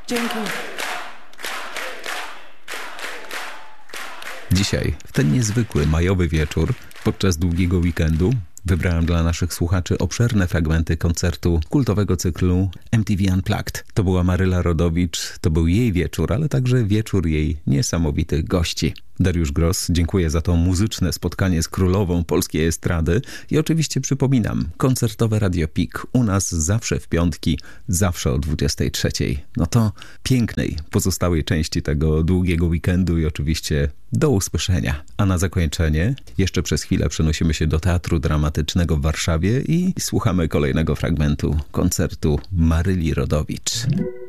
Dzięki. Dzisiaj, w ten niezwykły majowy wieczór, podczas długiego weekendu, wybrałem dla naszych słuchaczy obszerne fragmenty koncertu kultowego cyklu MTV Unplugged. To była Maryla Rodowicz, to był jej wieczór, ale także wieczór jej niesamowitych gości. Dariusz Gross, dziękuję za to muzyczne spotkanie z królową polskiej estrady i oczywiście przypominam, koncertowe Radio Peak u nas zawsze w piątki, zawsze o 23:00. No to pięknej pozostałej części tego długiego weekendu i oczywiście do usłyszenia. A na zakończenie jeszcze przez chwilę przenosimy się do Teatru Dramatycznego w Warszawie i słuchamy kolejnego fragmentu koncertu Maryli Rodowicz.